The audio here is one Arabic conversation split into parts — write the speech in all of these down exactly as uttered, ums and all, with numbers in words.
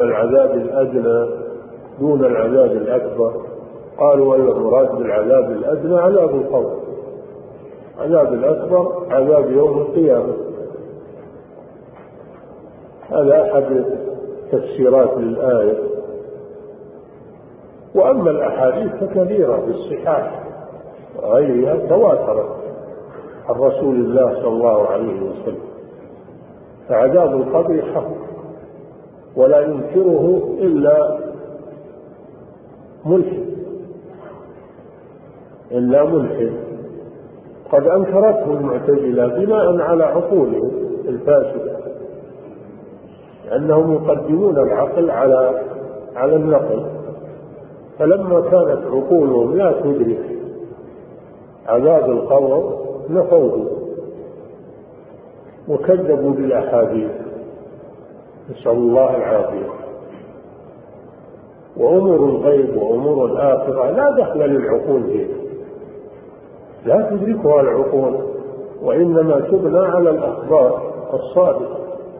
العذاب الأدنى دون العذاب الأكبر. قالوا والمراد بالعذاب الأدنى عذاب القبر، عذاب الأكبر عذاب يوم القيامة. هذا أحد تفسيرات الآية. وأما الأحاديث فكثيرة في الصحاح وغيرها تواترت عن رسول الله صلى الله عليه وسلم. فعذاب القبر حق ولا ينكره إلا ملحد إلا ملحد قد أنكرته المعتزلة بناء على عقولهم الفاسدة، لأنهم يقدمون العقل على على النقل، فلما كانت عقولهم لا تدرك عذاب القبر نفوه وكذبوا بالأحاديث، نسأل الله العافية. وأمور الغيب وأمور الآخرة لا دخل للعقول فيها، لا تدركها العقول، وإنما تبنى على الأخبار الصادقة،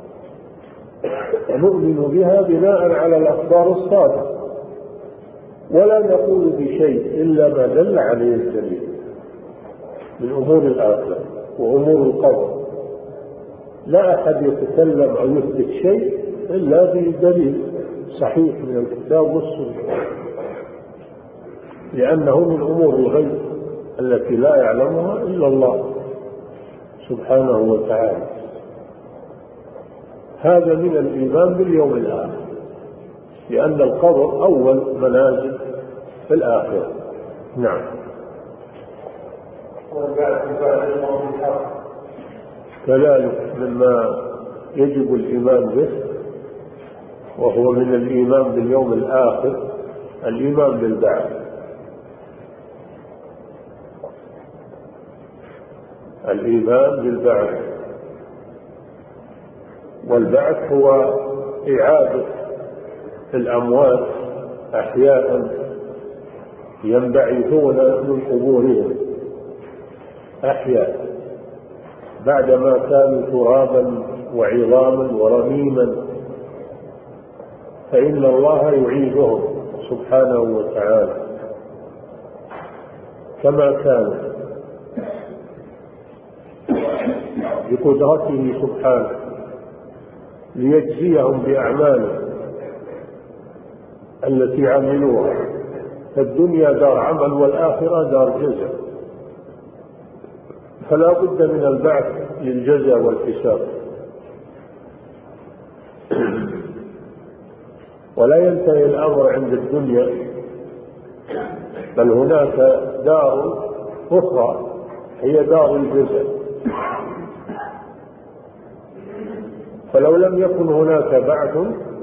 ونؤمن بها بناء على الأخبار الصادقة، ولا نقول بشيء إلا ما دل عليه الدليل من أمور الآخرة وأمور القبر. لا أحد يتكلم أو يثبت شيء إلا بدليل صحيح من الكتاب والسنة، لأنه من أمور الغيب التي لا يعلمها إلا الله سبحانه وتعالى. هذا من الإيمان باليوم الآخر، لأن القبر أول منازل في الآخرة. نعم. كذلك مما يجب الإيمان به وهو من الإيمان باليوم الآخر الإيمان بالبعث. الإيمان بالبعث، والبعث هو إعادة الأموات أحياء ينبعثون من قبورهم أحياء بعدما كانوا ترابا وعظاما ورميما، فإن الله يعيدهم سبحانه وتعالى كما كانوا بقدرته سبحانه ليجزيهم بأعمالهم التي عملوها. فالدنيا دار عمل والآخرة دار جزاء، فلا بد من البعث للجزاء والحساب. ولا ينتهي الأمر عند الدنيا، بل هناك دار أخرى هي دار الجزاء. فلو لم يكن هناك بعث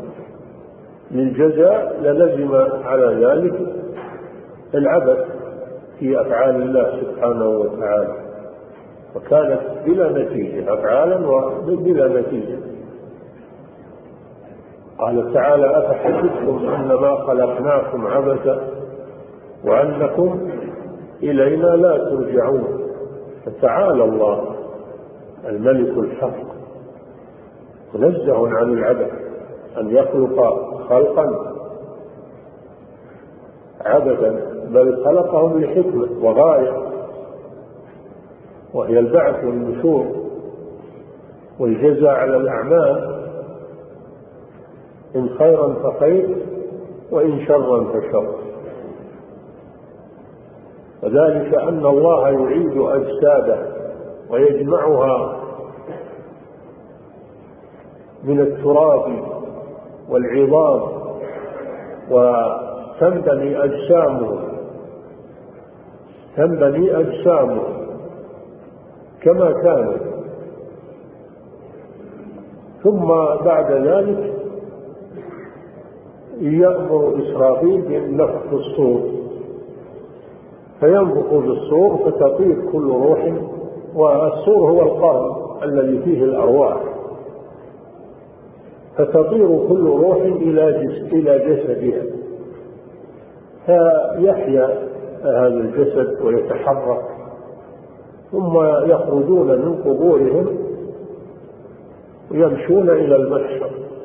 للجزاء للزم على ذلك العبث في أفعال الله سبحانه وتعالى، وكانت بلا نتيجة، أفعالا وبلا نتيجة. قال تعالى: أفحسبتم أنما خلقناكم عبثا وأنكم إلينا لا ترجعون. فتعالى الله الملك الحق منزه عن العبث، أن يخلق خلقا عبثا، بل خلقهم لحكمة وغاية، وهي البعث والنشور والجزاء على الأعمال، إن خيرا فخير وإن شرا فشر. وذلك أن الله يعيد أجساده ويجمعها من التراب والعظام، وتنبني أجسامه تنبني أجسامه كما كانت، ثم بعد ذلك يأمر إسرافيل بالنفخ في الصور، فينفخ في الصور فتطير كل روح، والصور هو القرن الذي فيه الأرواح، فتطير كل روح إلى جسدها، فيحيا هذا الجسد ويتحرك، ثم يخرجون من قبورهم ويمشون إلى المحشر